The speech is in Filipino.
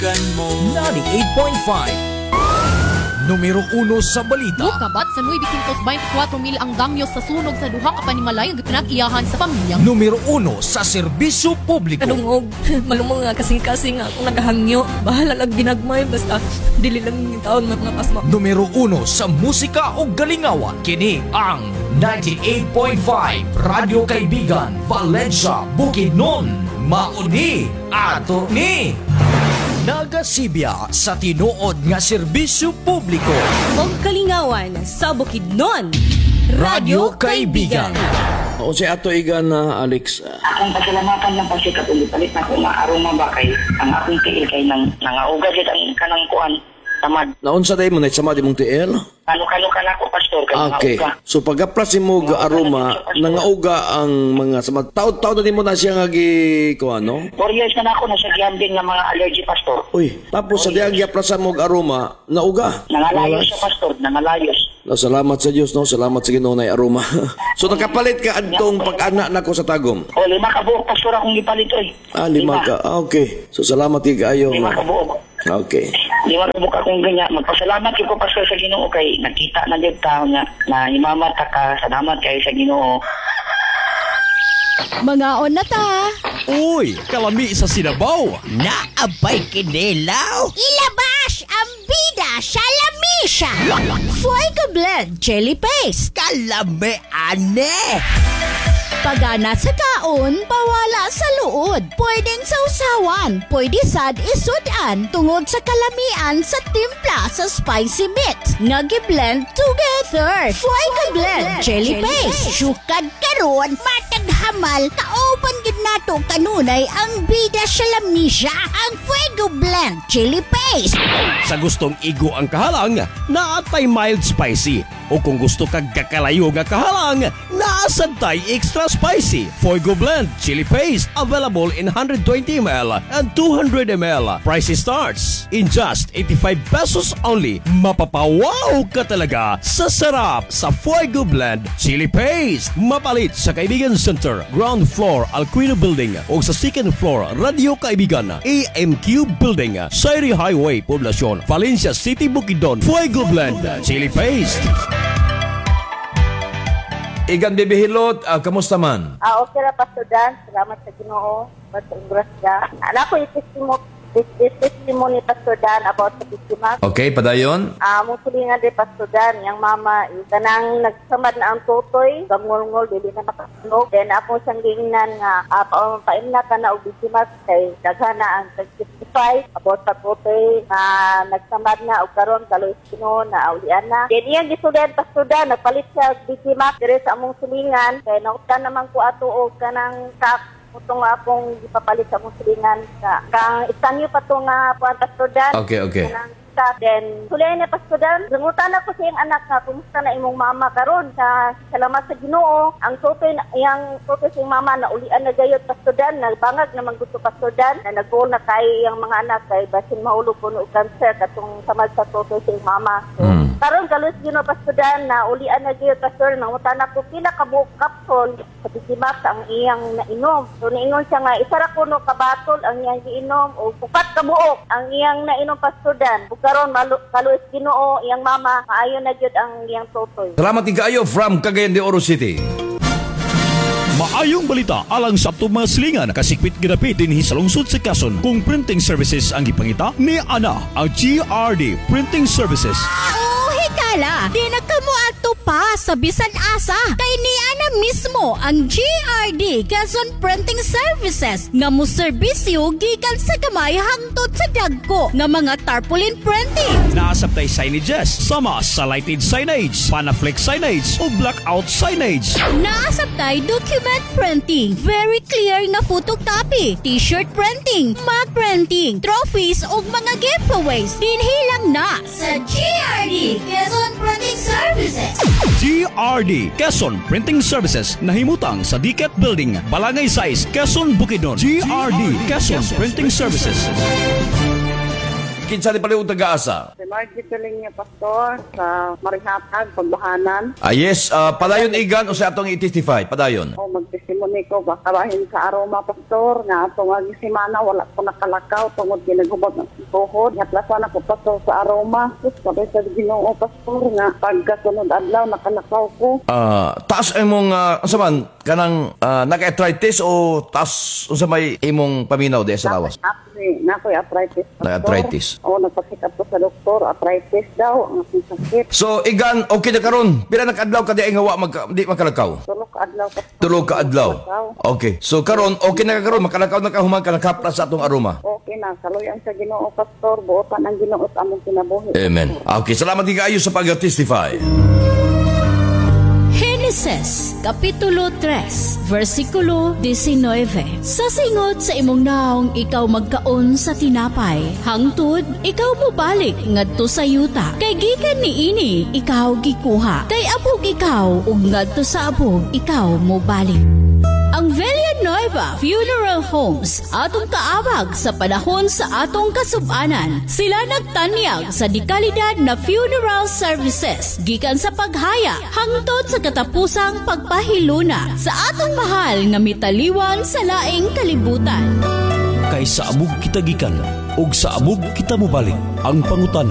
98.5 Numero 1 sa balita. Mukabat sa 924,000 ang damyo sa sunog sa duha ka panimalay nga pinag-iyahan sa pamilya. Numero 1 sa serbisyo publiko. Kadungog, malumong nga kasing-kasing ako nagahangyo. Bahala lang ginagmay, basta dili lang yung taon magpasma. Numero 1 sa musika o galingawan. Kini ang 98.5 Radio Kaibigan, Valencia, Bukidnon. Mauni ato ni Nagasibya sa tinuod nga serbisyo publiko. Og kalingawan sa Bukidnon, Radio Kaibigan. O si ato igan na Alex. Akong pasalamatan lang kasi katulit-palit na kung aroma ba kay ang akong tiil kay nangauga dito ang kanang kuan tamad. Naunsa day mo na sama di mong tiil? Kano ka na ko pastor kay Okay. nangauga. So pagaplas mo ga aroma, nangauga ang mga sama. Taud-taud na di mo na siya nga gi ko ano? 4 years na ako nasa gambling ng mga allergy pastor. Uy, tapos sa diag yaplasan mo ga aroma, nauga. Nangalayos sa pastor, nangalayos. Salamat sa Dios no, salamat sa Ginoo na aroma. So nakapalit ka adtong pag-ana nako sa tagom. O 5 ka buok pastor akong gipalit oy. 5 ka. Okay. So salamat kayo. 5 ka buok. Okay. 5 ka buok akong ganyan. Magpasalamat ko pastor sa Ginoo kay nakita na jud ta nga na imamata ka. Salamat kay sa Ginoo. Mangaon na ta. Uy, kalami sa Sinabaw. Naabay kinilaw. Ilabas ang bida sa lamisa. Fuego Blend Chili Paste. Kalami ane. Pagana sa kaon, pawala sa luod. Pwedeng sausawan, pwede sad isudan tungod sa kalamian sa timpla sa spicy mix. Nagi-blend together. Fuego Blend Chili Paste. Sukad karon, matag hamal, kaoban gid nato kanunay ang bida sa lamisa. Ang Fuego Blend Chili Paste. Sa gustong igo ang kahalang, naatay mild spicy. O kung gusto kag kakalayo nga kahalang, naasantay extra spicy. Fuego Blend Chili Paste available in 120 ml and 200 ml. Price starts in just 85 pesos only. Mapapawaw ka talaga sa sarap sa Fuego Blend Chili Paste. Mapalit sa Kaibigan Center, ground floor Alquino Building o sa second floor Radio Kaibigan, AMQ Building, Sairi Highway, Poblacion, Valencia City, Bukidnon. Fuego Blend Chili Paste. Igan Bibihilot, kamusta man? Okay ra Pastor Dan, salamat sa Ginoo. Basta grasya. Anak ko testimony Pastor Dan about sa biktima. Okay, padayon. Musulingan din Pastor Dan, yung mama, kanang nagsamad na ang tutoy, gamulngol, dili na makasulog. Then ako siyang gingnan nga, paimna ka na og biktima kay daghana ang 65 about sa tutoy na nagsamad na og karon kaloy sino na aulian na. Then iyang gisudan Pastor Dan, nagpalit siya og biktima dire sa among sulingan kay nautan naman ko ato og kanang utong akong ipapalit sa musilingan kang istanyo pa to nga Pastor Dan. Okay. Then sulay na Pastor Dan, nangutan ako sa iyang anak nga kumusta na imong mama karon sa salamat sa Ginoo. Ang tutoy iyang tutoy sa iyang mama na ulian na gayud Pastor Dan, nagbangag naman gusto Pastor Dan na nagbuol na kay iyang mga anak kay basin mahulog kuno og cancer katong samad sa tutoy sa iyang mama. So, karon kalos Ginoo Pastor Dan na ulian na gayud Pastor, nangutan ako pila ka buok kapson sa bisimak ang iyang nainom. So niingon siya nga isa ra kuno ka batol ang iyang giinom o upat ka buok ang iyang nainom Pastor Dan. Karon kaluis Ginoo iyang mama maayo na gyud ang iyang tutoy. Salamat kayo from Cagayan de Oro City. Maayong balita alang sa atong mga silingan kasikpit ginapit dinhi sa lungsod sa Quezon kung printing services ang gipangita ni Ana ang GRD Printing Services. Hikala, di na kamo ato pa sa bisan asa. Kay ni Ana mismo ang GRD Quezon Printing Services nga mo serbisyo gikan sa gamay hangtod sa dagko nga mga tarpaulin printing. Naasabtay signages sama sa lighted signage, panaflex signage o blackout signage. Naasabtay document printing, very clear nga photocopy, t-shirt printing, mug printing, trophies o mga giveaways. Dinhilang na sa GRD Quezon Printing Services. GRD Quezon Printing Services nahimutang sa Diket Building, Balangay Size, Quezon, Bukidnon. GRD Quezon Printing Services. kinsa ni paliw taga-asa? Si Margie Piling niya, Pastor, sa Marihatag, Pagbahanan. Yes, padayon igan o sa atong i-testify, padayon. O magtestimony ko, baka bahin sa aroma, Pastor, nga atong agisimana, wala ko nakalakaw, tungod ginagubag ng tuhod. Hatlasan ako, Pastor, sa aroma. Tapos, sabay sa Ginoo, Pastor, nga pagkasunod adlaw, nakalakaw ko. Taas imong, saman, kanang naka-arthritis o taas sa may imong paminaw di sa lawas? Nakoy arthritis, Pastor. Na-arthritis. O, nagpasikap ko sa doktor, arthritis daw, ang aking sakit. So, igan, okay na karon. Pila nakadlaw ka di ay ngawa di makalakaw? Tulog ka adlaw, Pastor. Tulog ka adlaw. Okay. So, karon, okay na karon. Makalakaw na ka humang ka nakaplas sa atong aroma. Okay na, kaluyan sa Ginoo, Pastor, buotan ang Ginoo at among kinabuhi. Amen. Okay, salamat kayo sa pag-testify. Genesis, Kapitulo 3, versikulo 19. Sa singot sa imong naong ikaw magkaon sa tinapay, hangtod ikaw mobalik ngadto sa yuta. Kay gikan niini ikaw gikuha, kay abog ikaw ug ngadto sa abog ikaw mobalik. Ang Villanueva Funeral Homes atong kaabag sa panahon sa atong kasub-anan. Sila nagtanyag sa dekalidad na funeral services gikan sa paghaya hangtod sa katapusang pagpahiluna sa atong mahal nga mitaliwan sa laing kalibutan. Kay sa abog kita gikan ug sa abog kita mobalik. Ang pangutan